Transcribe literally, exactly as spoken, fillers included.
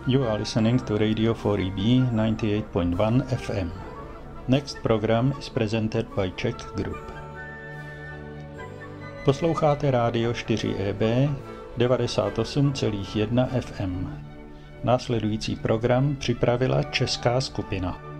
You are listening to Radio four E B ninety-eight point one F M. Next program is presented by Czech Group. Posloucháte rádio čtyři E B devadesát osm celá jedna F M. Následující program připravila česká skupina.